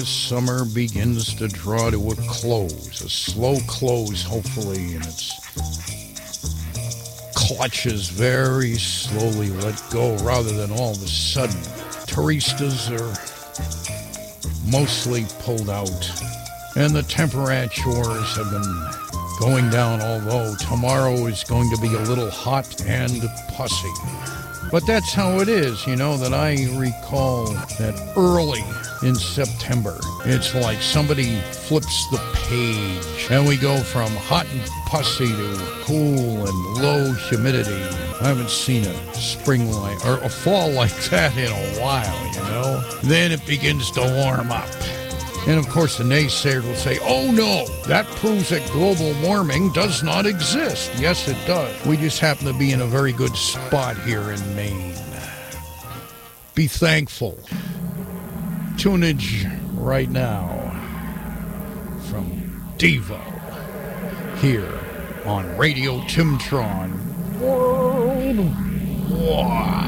as summer begins to draw to a close, a slow close, hopefully, and its clutches very slowly let go rather than all of a sudden. Turistas are mostly pulled out, and the temperatures have been going down, although tomorrow is going to be a little hot and pussy. But that's how it is, that I recall that early in September, it's like somebody flips the page, and we go from hot and pussy to cool and low humidity. I haven't seen a spring or a fall like that in a while, Then it begins to warm up. And, of course, the naysayers will say, oh, no, that proves that global warming does not exist. Yes, it does. We just happen to be in a very good spot here in Maine. Be thankful. Tunage right now from Devo here on Radio Timtron Worldwide.